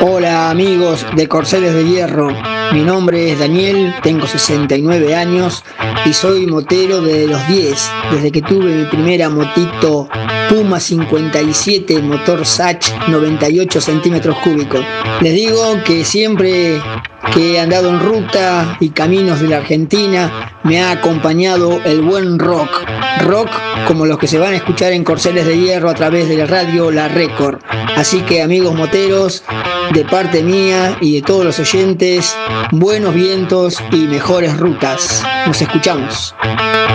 Hola amigos de Corceles de Hierro, mi nombre es Daniel, tengo 69 años y soy motero desde los 10, desde que tuve mi primera motito Puma 57, motor Sach 98 centímetros cúbicos. Les digo que siempre que he andado en ruta y caminos de la Argentina me ha acompañado el buen rock como los que se van a escuchar en Corceles de Hierro a través de la radio La Record. Así que amigos moteros, de parte mía y de todos los oyentes, buenos vientos y mejores rutas. Nos escuchamos.